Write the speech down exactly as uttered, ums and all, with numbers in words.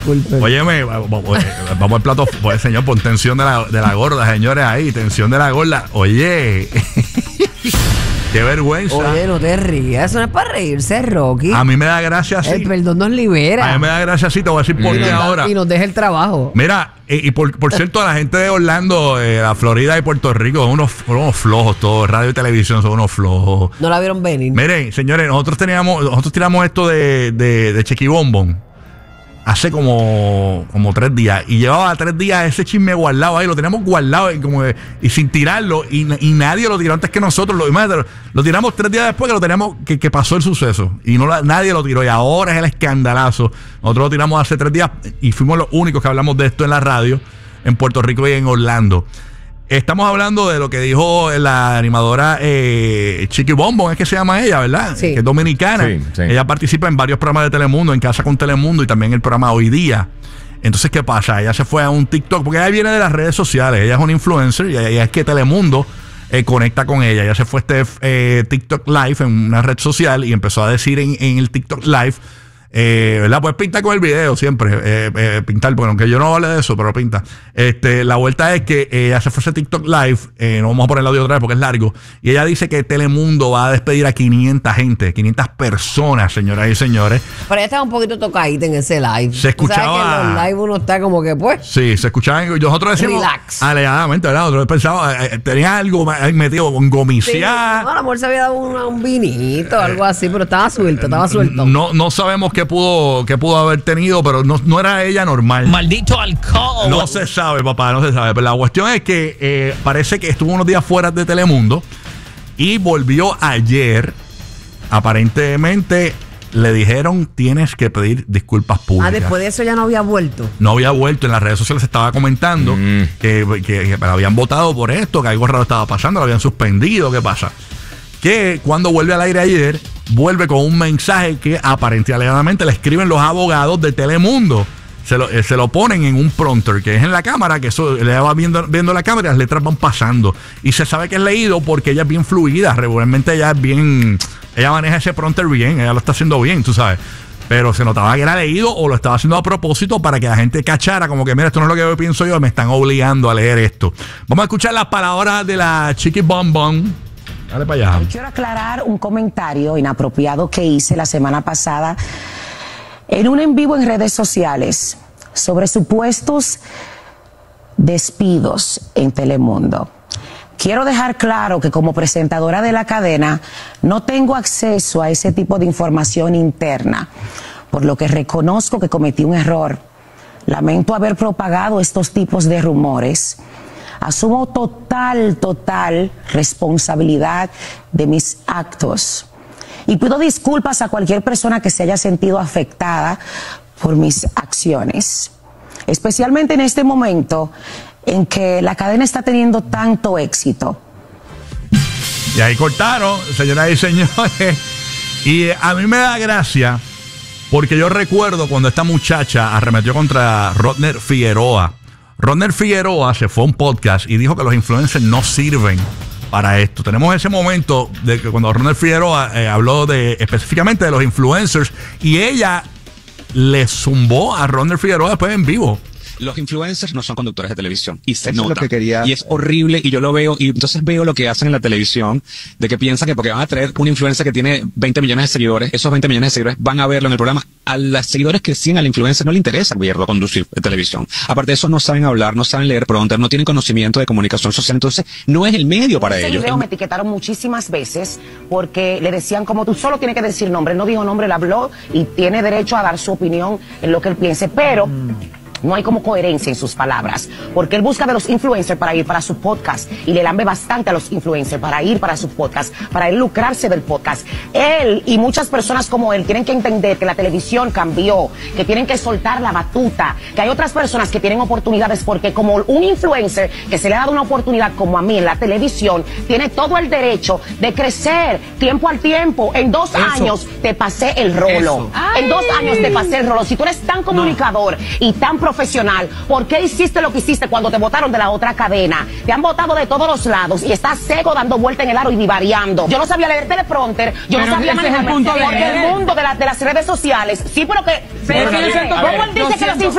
Óyeme, vamos, vamos al plato. Pues, señor, pon tensión de la, de la gorda, señores, ahí, tensión de la gorda. Oye, qué vergüenza. Oye, no te rías, eso no es para reírse, Rocky. A mí me da gracia así. El perdón nos libera. A mí me da gracia así, te voy a decir por qué ahora. Y nos deja el trabajo. Mira, y, y por, por cierto, la gente de Orlando, eh, la Florida y Puerto Rico son unos, son unos flojos todos. Radio y televisión son unos flojos. No la vieron venir. Miren, señores, nosotros teníamos, nosotros tiramos esto de, de, de Chequibombón hace como, como tres días. Y llevaba tres días ese chisme guardado ahí. Lo teníamos guardado y, como, y sin tirarlo. Y, y nadie lo tiró antes que nosotros. Lo, lo, lo tiramos tres días después que lo teníamos, que, que pasó el suceso. Y no la, nadie lo tiró. Y ahora es el escandalazo. Nosotros lo tiramos hace tres días y fuimos los únicos que hablamos de esto en la radio, en Puerto Rico y en Orlando. Estamos hablando de lo que dijo la animadora eh, Chequibombón, es que se llama ella, ¿verdad? Sí. Que es dominicana. Sí, sí. Ella participa en varios programas de Telemundo, en Casa con Telemundo y también el programa Hoy Día. Entonces, ¿qué pasa? Ella se fue a un TikTok, porque ella viene de las redes sociales. Ella es una influencer y ella es que Telemundo eh, conecta con ella. Ella se fue a este eh, TikTok Live en una red social y empezó a decir en, en el TikTok Live, Eh, ¿verdad? Pues pinta con el video siempre, eh, eh, pintar, bueno, aunque yo no hable de eso, pero pinta. Este, la vuelta es que ella se fue a ese TikTok Live, eh, no vamos a poner el audio otra vez porque es largo, y ella dice que Telemundo va a despedir a quinientas gente, quinientas personas, señoras y señores. Pero ella estaba un poquito tocadita en ese live. Se escuchaba. ¿Sabes que en los live uno está como que pues? Sí, se escuchaban, nosotros decíamos Relax. alegadamente, ¿verdad? Nosotros pensábamos, eh, tenía algo ahí metido con Sí, gomiciá. no, a lo mejor se había dado un, un vinito, algo así, pero estaba suelto, estaba suelto. No, no sabemos qué pudo, qué pudo haber tenido, pero no, no era ella normal. Maldito alcohol. No se sabe, papá, no se sabe. Pero la cuestión es que eh, parece que estuvo unos días fuera de Telemundo y volvió ayer. Aparentemente le dijeron tienes que pedir disculpas públicas. Ah, después de eso ya no había vuelto. No había vuelto. En las redes sociales se estaba comentando Mm. que, que, que habían votado por esto, que algo raro estaba pasando, lo habían suspendido. ¿Qué pasa? Que cuando vuelve al aire ayer, vuelve con un mensaje que aparentemente le escriben los abogados de Telemundo. Se lo, eh, se lo ponen en un prompter, que es en la cámara, que eso le va viendo, viendo la cámara y las letras van pasando. Y se sabe que es leído porque ella es bien fluida. Regularmente ella es bien, ella maneja ese prompter bien, ella lo está haciendo bien, tú sabes. Pero se notaba que era leído o lo estaba haciendo a propósito para que la gente cachara, como que mira, esto no es lo que yo pienso yo, me están obligando a leer esto. Vamos a escuchar las palabras de la Chequibombón. Dale para allá. Quiero aclarar un comentario inapropiado que hice la semana pasada en un en vivo en redes sociales sobre supuestos despidos en Telemundo. Quiero dejar claro que como presentadora de la cadena no tengo acceso a ese tipo de información interna, por lo que reconozco que cometí un error. Lamento haber propagado estos tipos de rumores. Asumo total, total responsabilidad de mis actos. Y pido disculpas a cualquier persona que se haya sentido afectada por mis acciones. Especialmente en este momento en que la cadena está teniendo tanto éxito. Y ahí cortaron, señoras y señores. Y a mí me da gracia porque yo recuerdo cuando esta muchacha arremetió contra Rodner Figueroa. Rodner Figueroa se fue a un podcast y dijo que los influencers no sirven para esto. Tenemos ese momento de que cuando Rodner Figueroa eh, habló de específicamente de los influencers y ella le zumbó a Rodner Figueroa después en vivo. Los influencers no son conductores de televisión y se Eso nota. es lo que quería. Y es horrible y yo lo veo y entonces veo lo que hacen en la televisión de que piensan que porque van a traer un influencer que tiene veinte millones de seguidores, esos veinte millones de seguidores van a verlo en el programa. A los seguidores que siguen al influencer no le interesa verlo conducir de televisión. Aparte de eso no saben hablar, no saben leer prompter, no tienen conocimiento de comunicación social, entonces no es el medio para En ese ellos. video me etiquetaron muchísimas veces porque le decían como tú solo tienes que decir nombre. Él no dijo nombre, él habló y tiene derecho a dar su opinión en lo que él piense, pero no hay como coherencia en sus palabras, porque él busca de los influencers para ir para su podcast y le lambe bastante a los influencers para ir para su podcast, para él lucrarse del podcast. Él y muchas personas como él tienen que entender que la televisión cambió, que tienen que soltar la batuta, que hay otras personas que tienen oportunidades, porque como un influencer que se le ha dado una oportunidad como a mí en la televisión, tiene todo el derecho de crecer tiempo al tiempo. En dos Eso. años te pasé el rolo. Eso. En dos años te pasé el rolo. Si tú eres tan comunicador no. y tan profesional, ¿por qué hiciste lo que hiciste cuando te votaron de la otra cadena? Te han votado de todos los lados y estás seco dando vuelta en el aro y divariando. Yo no sabía leer teleprompter, yo pero no sabía manejar porque el mundo de, la, de las redes sociales, sí, pero que... Pero ¿cómo él dice que los